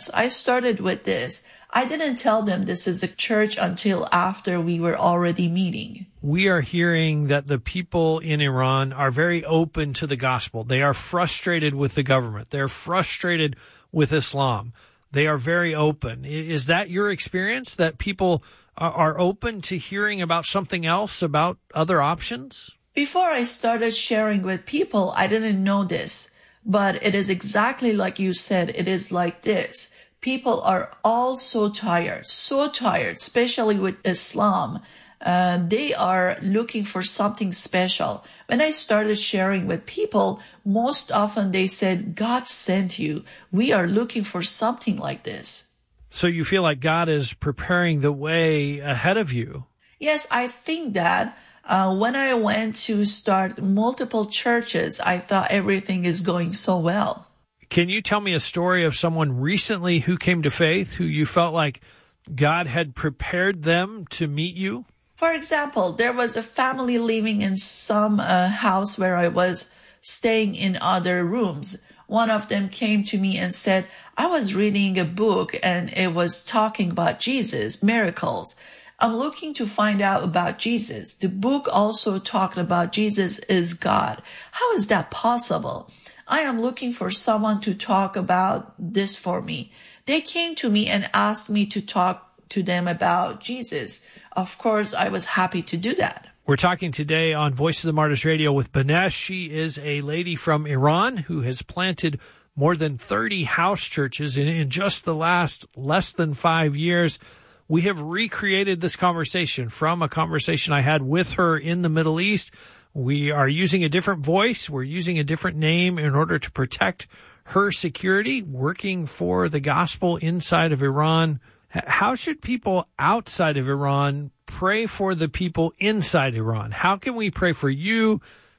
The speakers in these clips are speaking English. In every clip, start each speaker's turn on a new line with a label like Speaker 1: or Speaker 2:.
Speaker 1: us. I started with this. I didn't tell them this is a church until after we were already meeting.
Speaker 2: We are hearing that the people in Iran are very open to the gospel. They are frustrated with the government. They're frustrated with Islam. They are very open. Is that your experience, that people are open to hearing about something else, about other options?
Speaker 1: Before I started sharing with people, I didn't know this, but it is exactly like you said. It is like this. People are all so tired, especially with Islam. They are looking for something special. When I started sharing with people, most often they said, God sent you. We are looking for something like this.
Speaker 2: So you feel like God is preparing the way ahead of you?
Speaker 1: Yes, I think that. When I went to start multiple churches, I thought everything is going so well.
Speaker 2: Can you tell me a story of someone recently who came to faith, who you felt like God had prepared them to meet you?
Speaker 1: For example, there was a family living in some house where I was staying in other rooms. One of them came to me and said, I was reading a book and it was talking about Jesus, miracles. I'm looking to find out about Jesus. The book also talked about Jesus is God. How is that possible? I am looking for someone to talk about this for me. They came to me and asked me to talk to them about Jesus. Of course, I was happy to do that.
Speaker 2: We're talking today on Voice of the Martyrs Radio with Banesh. She is a lady from Iran who has planted more than 30 house churches in just the last less than 5 years. We have recreated this conversation from a conversation I had with her in the Middle East. We are using a different voice. We're using a different name in order to protect her security, working for the gospel inside of Iran. How should people outside of Iran pray for the people inside Iran? How can we pray for you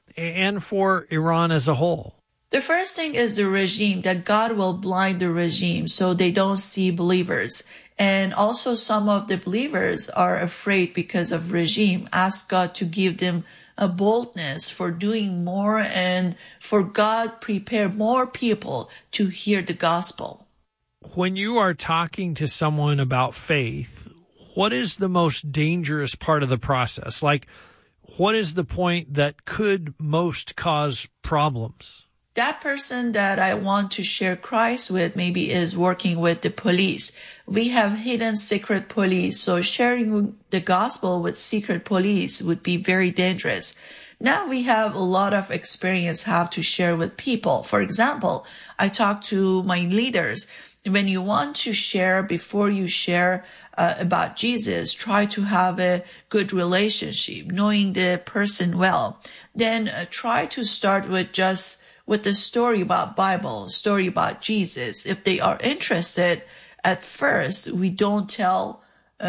Speaker 2: and for Iran as a whole?
Speaker 1: The first thing is the regime, that God will blind the regime so they don't see believers. And also some of the believers are afraid because of regime. Ask God to give them a boldness for doing more and for God prepare more people to hear the gospel.
Speaker 2: When you are talking to someone about faith, what is the most dangerous part of the process? Like, what is the point that could most cause problems?
Speaker 1: That person that I want to share Christ with maybe is working with the police. We have hidden secret police, so sharing the gospel with secret police would be very dangerous. Now we have a lot of experience how to share with people. For example, I talk to my leaders. When you want to share, before you share about Jesus, try to have a good relationship, knowing the person well. Then try to start with the story about Bible, story about Jesus. If they are interested, at first, we don't tell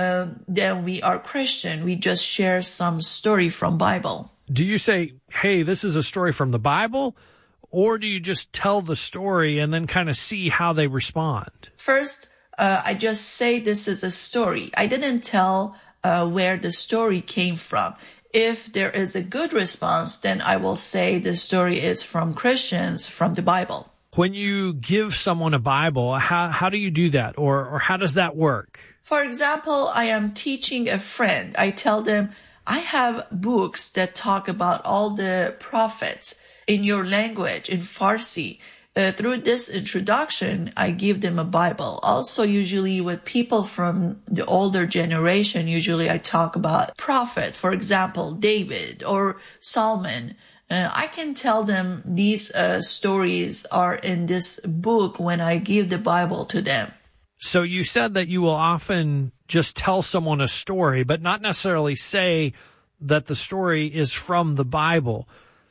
Speaker 1: them we are Christian. We just share some story from Bible.
Speaker 2: Do you say, hey, this is a story from the Bible? Or do you just tell the story and then kind of see how they respond?
Speaker 1: First, I just say this is a story. I didn't tell where the story came from. If there is a good response, then I will say the story is from Christians, from the Bible.
Speaker 2: When you give someone a Bible, how do you do that? Or how does that work?
Speaker 1: For example, I am teaching a friend. I tell them, I have books that talk about all the prophets in your language, in Farsi. Through this introduction, I give them a Bible. Also, usually with people from the older generation, usually I talk about prophet, for example, David or Solomon. I can tell them these stories are in this book when I give the Bible to them.
Speaker 2: So you said that you will often just tell someone a story, but not necessarily say that the story is from the Bible.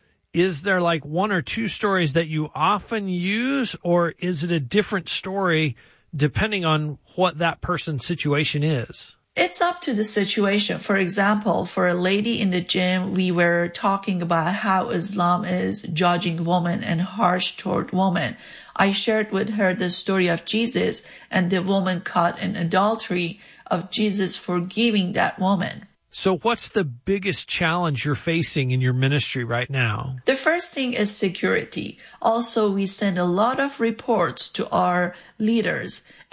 Speaker 2: Is there like one or two stories that you often use, or is it a different story depending on what that person's situation is?
Speaker 1: It's up to the situation. For example, for a lady in the gym, we were talking about how Islam is judging women and harsh toward women. I shared with her the story of Jesus and the woman caught in adultery, of Jesus forgiving that woman.
Speaker 2: So what's the biggest challenge you're facing in your ministry right now?
Speaker 1: The first thing is security. Also, we send a lot of reports to our leaders.